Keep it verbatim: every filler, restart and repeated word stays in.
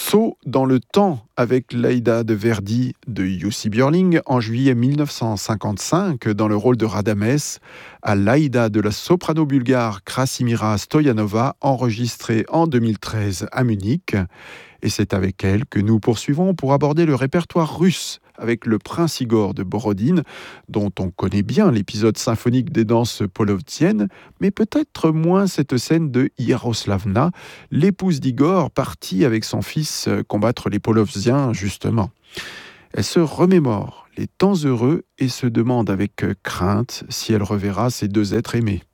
Saut dans le temps avec l'Aïda de Verdi de Jussi Björling en juillet mille neuf cent cinquante-cinq dans le rôle de Radamès à l'Aïda de la soprano bulgare Krasimira Stoyanova enregistrée en deux mille treize à Munich. Et c'est avec elle que nous poursuivons pour aborder le répertoire russe avec le Prince Igor de Borodine, dont on connaît bien l'épisode symphonique des danses polovtsiennes, mais peut-être moins cette scène de Yaroslavna, l'épouse d'Igor partie avec son fils combattre les polovtsiens justement. Elle se remémore les temps heureux et se demande avec crainte si elle reverra ses deux êtres aimés.